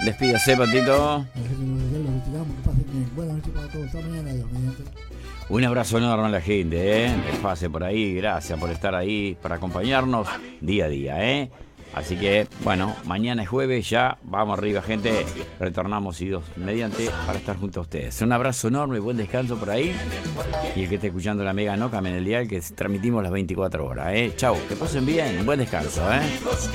Despídase, Patito. Los retiramos, que pasen bien. Buenas noches para todos. Hasta mañana, Dios mediante. Un abrazo enorme a la gente, Desfase por ahí, gracias por estar ahí, para acompañarnos día a día, Así que, bueno, mañana es jueves, ya vamos arriba, gente. Retornamos, y Dios mediante, para estar junto a ustedes. Un abrazo enorme, buen descanso por ahí. Y el que esté escuchando la Mega, no cambien el dial, que transmitimos las 24 horas, Chau, que pasen bien, buen descanso,